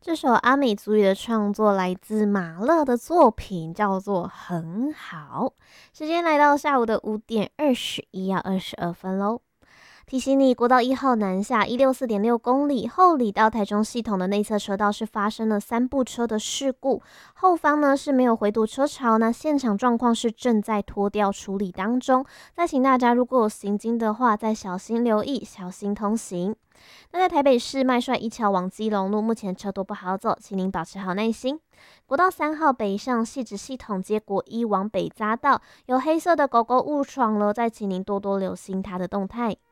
这首阿美族语的创作来自马勒的作品，叫做《很好》。时间来到下午的5:21:22喽。提醒你，国道1号南下164.6公里后里到台中系统的内侧车道是发生了3部车的事故，后方呢是没有回堵车潮，那现场状况是正在拖吊处理当中。再请大家如果有行经的话，再小心留意，小心通行。那在台北市麦帅一桥往基隆路，目前车多不好走，请您保持好耐心。国道3号北上汐止系统接国一往北匝道，有黑色的狗狗误闯了，再请您多多留心它的动态。